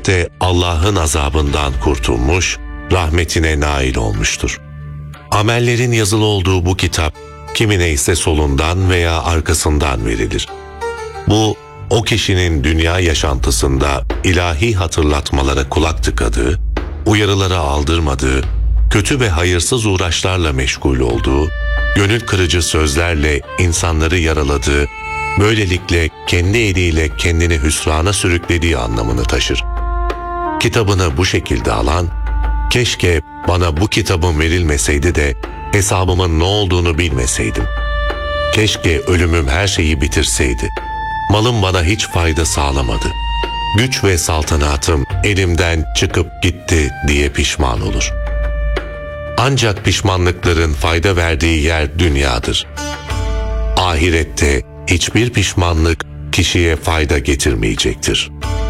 de Allah'ın azabından kurtulmuş, rahmetine nail olmuştur. Amellerin yazılı olduğu bu kitap, kimine ise solundan veya arkasından verilir. Bu, o kişinin dünya yaşantısında ilahi hatırlatmalara kulak tıkadığı, uyarılara aldırmadığı, kötü ve hayırsız uğraşlarla meşgul olduğu, gönül kırıcı sözlerle insanları yaraladığı, böylelikle kendi eliyle kendini hüsrana sürüklediği anlamını taşır. Kitabını bu şekilde alan, keşke bana bu kitabın verilmeseydi de hesabımın ne olduğunu bilmeseydim. Keşke ölümüm her şeyi bitirseydi. Malım bana hiç fayda sağlamadı. Güç ve saltanatım elimden çıkıp gitti diye pişman olur. Ancak pişmanlıkların fayda verdiği yer dünyadır. Ahirette hiçbir pişmanlık kişiye fayda getirmeyecektir.